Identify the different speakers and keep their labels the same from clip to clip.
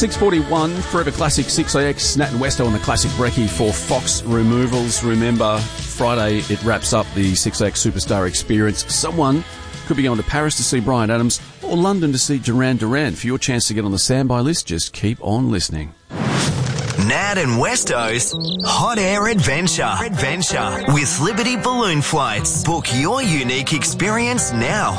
Speaker 1: 6:41, Forever Classic 6AX, Nat and Westo on the Classic Brekkie for Fox Removals. Remember, Friday it wraps up the 6AX Superstar Experience. Someone could be going to Paris to see Bryan Adams or London to see Duran Duran. For your chance to get on the standby list, just keep on listening.
Speaker 2: Nat and Westo's Hot Air Adventure with Liberty Balloon Flights. Book your unique experience now.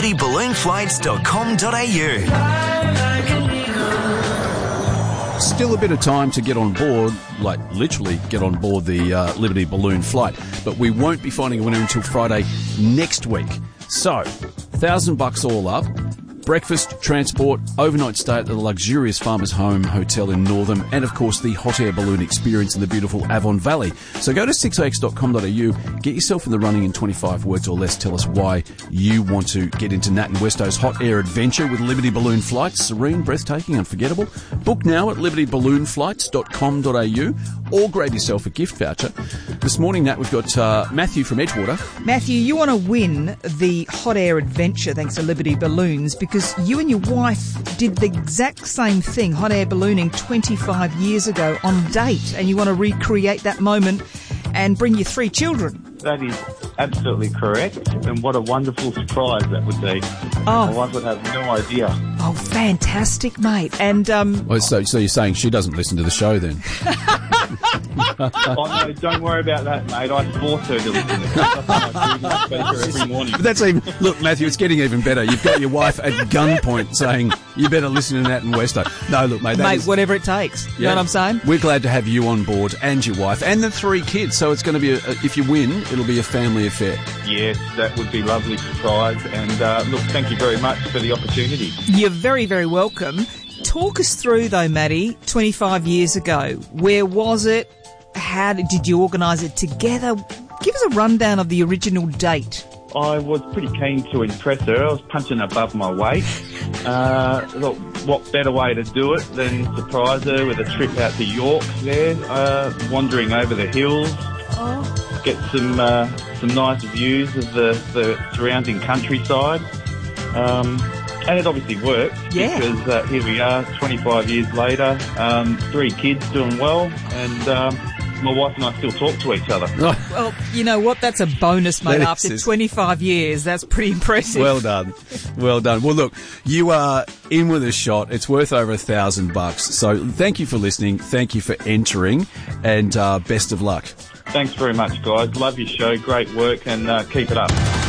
Speaker 2: libertyballoonflights.com.au.
Speaker 1: Still a bit of time to get on board, like literally get on board the Liberty Balloon flight, but we won't be finding a winner until Friday next week. So, $1,000 all up. Breakfast, transport, overnight stay at the luxurious Farmers Home Hotel in Northam, and of course the hot air balloon experience in the beautiful Avon Valley. So go to 6ax.com.au, get yourself in the running in 25 words or less. Tell us why you want to get into Nat and Westo's hot air adventure with Liberty Balloon Flights. Serene, breathtaking, unforgettable. Book now at libertyballoonflights.com.au or grab yourself a gift voucher. This morning, Nat, we've got Matthew from Edgewater.
Speaker 3: Matthew, you want to win the hot air adventure thanks to Liberty Balloons because you and your wife did the exact same thing, hot air ballooning, 25 years ago on date, and you want to recreate that moment and bring your 3 children.
Speaker 4: That is absolutely correct, and what a wonderful surprise that would be. My wife would have no idea.
Speaker 3: Oh, fantastic, mate. And
Speaker 1: So you're saying she doesn't listen to the show then?
Speaker 4: Oh, no, don't worry about that, mate. I force her to listen to the speaker every morning.
Speaker 1: But that's even... Look, Matthew, it's getting even better. You've got your wife at gunpoint saying, you better listen to Nat and Westo. No, look, mate,
Speaker 3: whatever it takes. You know what I'm saying?
Speaker 1: We're glad to have you on board and your wife and the 3 kids. So it's going to be, if you win, it'll be a family affair.
Speaker 4: Yes, that would be a lovely surprise. And look, thank you very much for the opportunity.
Speaker 3: You're very, very welcome. Talk us through, though, Matty, 25 years ago. Where was it? How did you organise it together? Give us a rundown of the original date.
Speaker 4: I was pretty keen to impress her. I was punching above my weight. Look, what better way to do it than surprise her with a trip out to York there, wandering over the hills, get some nice views of the surrounding countryside. And it obviously worked because here we are 25 years later, 3 kids doing well, and my wife and I still talk to each other.
Speaker 3: Well, you know what? That's a bonus, mate. After 25 years, that's pretty impressive.
Speaker 1: Well done. Well done. Well, look, you are in with a shot. It's worth over $1,000. So thank you for listening. Thank you for entering, and best of luck.
Speaker 4: Thanks very much, guys. Love your show. Great work, and keep it up.